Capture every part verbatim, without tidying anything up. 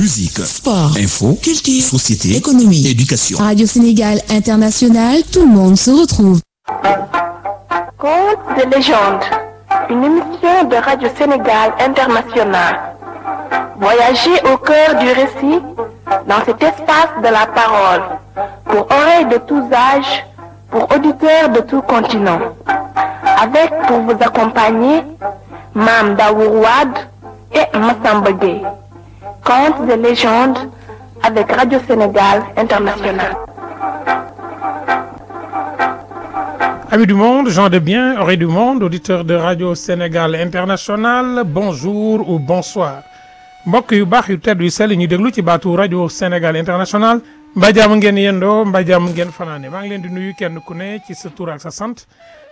musique, sport, info, culture, société, économie, éducation. Radio Sénégal International, tout le monde se retrouve. Contes de légende, une émission de Radio Sénégal International. Voyagez au cœur du récit, dans cet espace de la parole, pour oreilles de tous âges, pour auditeurs de tout continent. Avec pour vous accompagner, Mame Daour Wade et Massamba Gueye. Contes de légende avec Radio Sénégal International. Amis du monde, gens de bien, oreilles du monde, auditeurs de Radio Sénégal International, bonjour ou bonsoir. mbokk yu baax yu tedd yu sell ñu déglu ci baatu Radio Sénégal International mbaa jàmm ngeen yendoo mbaa jàmm ngeen fanaane maa ngi leen di nuyu kenn ku ne ci sa tur ak sa sant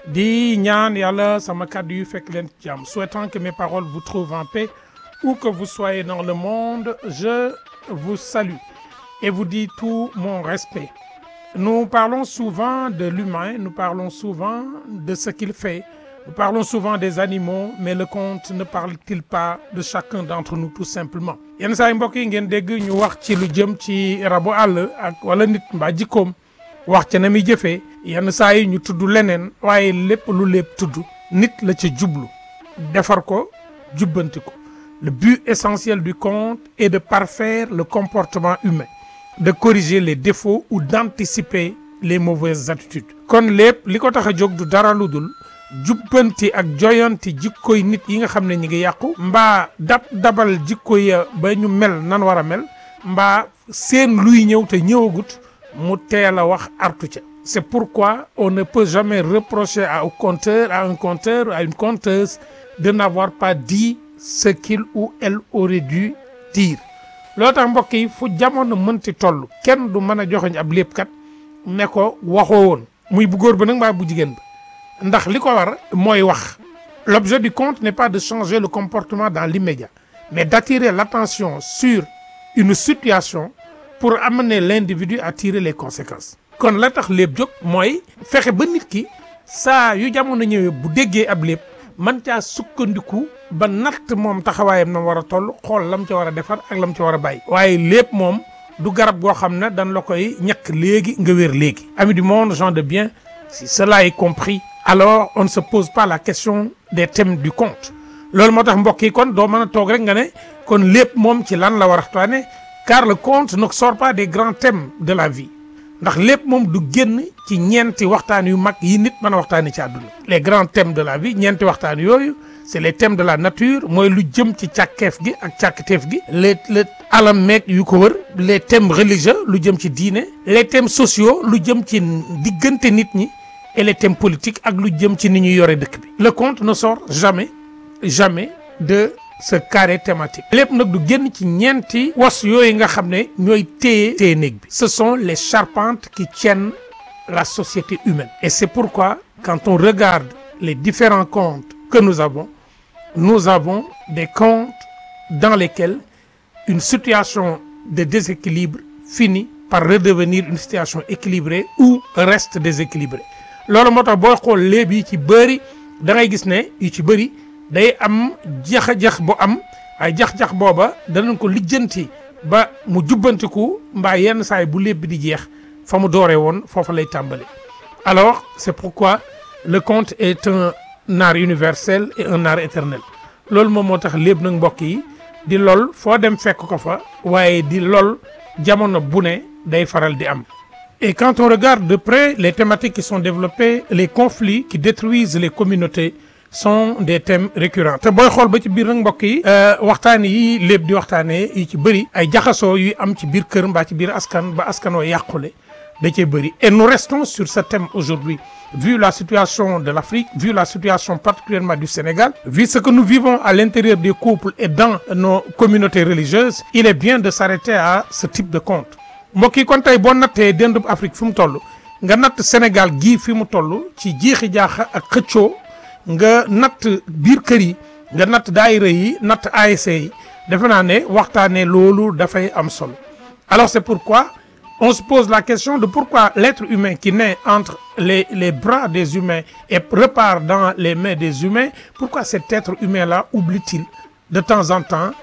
di ñaan yàlla sama kàddu yu fekk leen ci jàmm souhaitant que mes paroles vous trouvent en paix où que vous soyez dans le monde, je vous salue et vous dis tout mon respect. Nous parlons souvent de l'humain, nous parlons souvent de ce qu'il fait, nous parlons souvent des animaux, mais le conte ne parle-t-il pas de chacun d'entre nous tout simplement. yenn saa yi mbokk yi ngeen dégg ñu wax ci lu jëm ci rabu àll ak wala nit mbaa jikkoom wax ca na muy jëfee yenn saa yi ñu tudd leneen waaye lépp lu lépp tudd nit la ca jublu defar ko jubbanti ko. Le but essentiel du conte est de parfaire le comportement humain, de corriger les défauts ou d'anticiper les mauvaises attitudes. kon lépp li ko tax a jóg du dara lu dul jubbanti ak joyanti jikkoy nit yi nga xam ne ñi ngi yàqu mbaa dab dabal jikko ya ba ñu mel nan war a mel mbaa seen luy ñëw te ñëwagut mu teel a wax artu ca. C'est pourquoi on ne peut jamais reprocher à un conteur, à un conteur, à une conteuse de n'avoir pas dit ce qu'il ou elle aurait dû dire. loo tax mbokk yi fu jamono mënti toll kenn du mën a joxoñ ab léppkat ne ko waxoo woon muy bu góor ba nag mbaa bu jigéen ba ndax li ko war mooy wax. L'objet du conte n'est pas de changer le comportement dans l'immédiat mais d'attirer l'attention sur une situation pour amener l'individu à tirer les conséquences. kon la tax lépp jóg mooy fexe ba nit ki saa yu jamono ñëwee bu déggee ab lépp man caa sukkandiku ba natt moom taxawaayam na war a toll xool lam ca war a defar ak lam ca war a bàyyi. waaye lépp moom du garab goo xam ne dañ la koy ñàkk léegi nga wér léegi. Amis du monde, gens de bien, si cela est compris, alors on ne se pose pas la question des thèmes du conte. loolu moo tax mbokk yi kon doo mën a toog rek nga ne kon lépp moom ci lan la war a waxtaane car le conte ne sort pas des grands thèmes de la vie. ndax lépp moom du génn ci ñeenti waxtaan yu mag yi nit mën a waxtaanee ci àdduna. Les grands thèmes de la vie ñeenti waxtaan yooyu c'est les thèmes de la nature mooy lu jëm ci càkkeef gi ak càkkateef gi. les les alam meeg yu ko wër. les thèmes religieux lu jëm ci diine. les thèmes sociaux lu jëm ci diggante nit ñi. et les thèmes politiques ak lu jëm ci ni ñuy yore dëkk bi. le conte ne sort jamais jamais de ce carré thématique. lépp nag du génn ci ñeenti was yooyu nga xam ne ñooy téye téye néeg bi. ce sont les charpentes qui tiennent la société humaine. et c'est pourquoi quand on regarde les différents contes que nous avons nous avons des contes dans lesquels une situation de déséquilibre finit par redevenir une situation équilibrée ou reste déséquilibrée. loolu moo tax booy xool léeb yi ci bëri da ngay gis ne yu ci bëri day am jax-jax bu am ay jax-jax booba danañ ko lijjanti ba mu jubbantiku mbaa yenn saay bu léeb bi di jeex fa mu dooree woon foofa lay tàmbale. alors c'est pourquoi le conte est un art universel et un art éternel. loolu moom moo tax léeb nag mbokk yi di lol foo dem fekk ko fa waaye di lol jamono bu ne day faral di am. Et quand on regarde de près les thématiques qui sont développées, les conflits qui détruisent les communautés sont des thèmes récurrents. te booy xool ba ci biir nag mbokk yi waxtaan yi lépp di waxtaanee yi ci bëri ay jaxasoo yu am ci biir kër mbaa ci biir askan ba askanoo yàqule da cee bëri. Et nous restons sur ce thème aujourd'hui. Vu la situation de l'Afrique, vu la situation particulièrement du Sénégal, vu ce que nous vivons à l'intérieur des couples et dans nos communautés religieuses, il est bien de s'arrêter à ce type de conte. mbokk yi kon tey boo nattee dendub Afrique fi mu toll nga natt Sénégal gii fi mu toll ci jiixi jaaxa ak xëccoo nga natt biir kër yi nga natt daayira yi natt A S C yi defe naa ne waxtaanee loolu dafay am solo. Alors c'est pourquoi on se pose la question de pourquoi l'être humain qui naît entre les les bras des humains et repart dans les mains des humains, pourquoi cet être humain-là oublie-t-il de temps en temps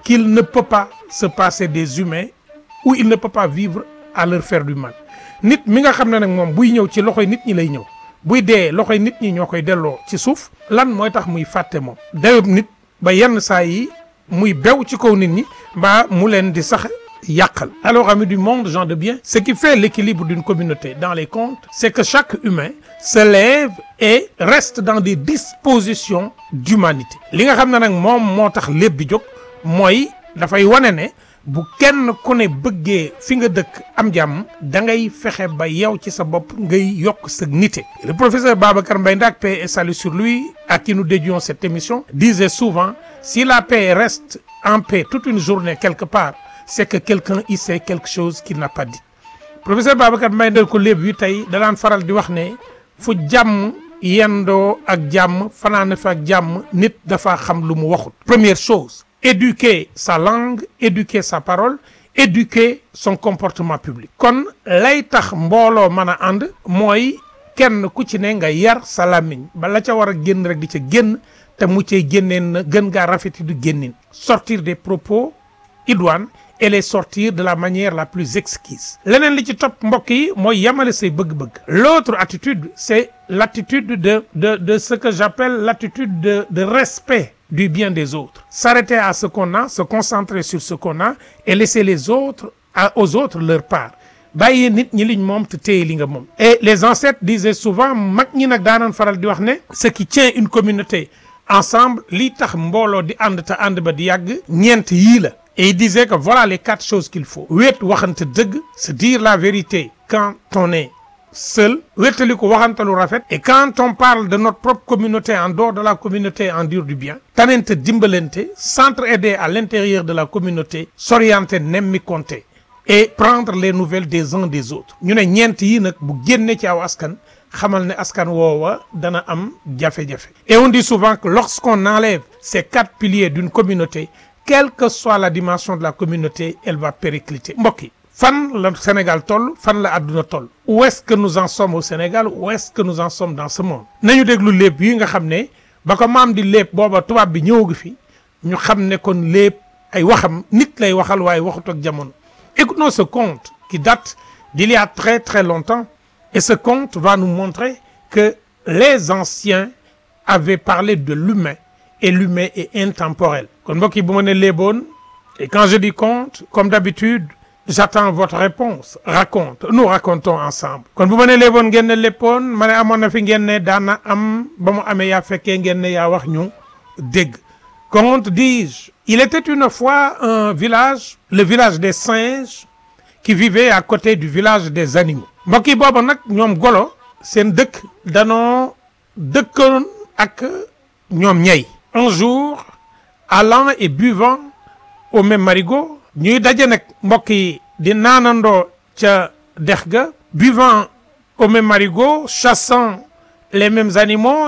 qu'il ne peut pas se passer des humains ou il ne peut pas vivre à leur faire du mal nit mi nga xam ne nag moom buy ñëw ci loxoy nit ñi lay ñëw buy dee loxoy nit ñi ñoo koy delloo ci suuf lan mooy tax muy fàtte moom dayob nit ba yenn saa yi muy bew ci kaw nit ñi mbaa mu leen di sax yàqal. Alors amis du monde, gens de bien, ce qui fait l'équilibre d'une communauté dans les contes, c'est que chaque humain se lève et reste dans des dispositions d'humanité. li nga xam ne nag moom moo tax lépp bi jóg mooy dafay wane ne bu kenn ku ne bëggee fi nga dëkk am jàmm da ngay fexe ba yow ci sa bopp ngay yokk sa nité. Le professeur Babacar Mbaye Ndak, paix et salut sur lui, à qui nous dédions cette émission, disait souvent si la paix reste en paix toute une journée quelque part, c'est que quelqu'un y sait quelque chose qu'il n'a pas dit. Professeur Babacar Mbaye Ndak ko léeb yu tey da daan faral di wax ne fu jàmm yendoo ak jàmm fanaane fa ak jàmm nit dafa xam lu mu waxut. Première chose, éduquer sa langue, éduquer sa parole, éduquer son comportement public. kon lay tax mbooloo mën a ànd mooy kenn ku ci ne nga yar sa làmmiñ ba la ca war a génn rek di ca génn te mu cay génneen na gën ngaa rafeti du génnin. Sortir des propos idoines et les sortir de la manière la plus exquise. leneen li ci topp mbokk yi mooy yamale say bëgg-bëgg. L'autre attitude, c'est l'attitude de de de ce que j'appelle l'attitude de de respect du bien des autres. S'arrêter à ce qu'on a, se concentrer sur ce qu'on a et laisser les autres à, aux autres leur part. bàyyi nit ñi liñ moom te téye li nga moom. Et les ancêtres disaient souvent mag ñi nag daanoon faral di wax ne ce qui tient une communauté ensemble li tax mbooloo di ànd te ànd ba di yàgg ñeent yii la. Et il disait que voilà les quatre choses qu'il faut. wéet waxante dëgg, se dire la vérité quand on est seul, wéetali ko waxante lu rafet. Et quand on parle de notre propre communauté en dehors de la communauté en dire du bien, tanente dimbalante, s'entraider à l'intérieur de la communauté, s'orienter nemmi compter et prendre les nouvelles des uns des autres. ñu ne ñeent yi nag bu génne ci aw askan xamal ne askan woowa dana am jafe-jafe. Et on dit souvent que lorsqu'on enlève ces quatre piliers d'une communauté, quelle que soit la dimension de la communauté, elle va péricliter. mbokk yi fan la Sénégal toll fan la àdduna toll. où est-ce que nous en sommes au Sénégal, où est-ce que nous en sommes dans ce monde. nañu déglu léeb yi nga xam ne ba ko maam di léeb booba tubaab bi ñëwagu fi ñu xam ne kon léeb ay waxam nit lay waxal waaye waxut ak jamono. Écoutons ce conte qui date d'il y a très très longtemps et ce conte va nous montrer que les anciens avaient parlé de l'humain et l'humain est intemporel. kon mbokk yi bu ma ne léeboon et quand je dis conte comme d'habitude j'attends votre réponse. Raconte, nous racontons ensemble. kon bu ma ne léeboon ngeen ne léppoon ma ne amoon na fi ngeen ne daana am ba mu amee yaa fekkee ngeen ne yaa wax ñu dégg. Conte dis-je, il était une fois un village, le village des singes qui vivait à côté du village des animaux. mbokk yi booba nag ñoom golo seen dëkk danoo dëkkoon ak ñoom ñey. Un jour, allant et buvant au même marigot, ñuy daje nag mbokk yi di naanandoo ca dex ga, buvant au même marigot, chassant les mêmes animaux,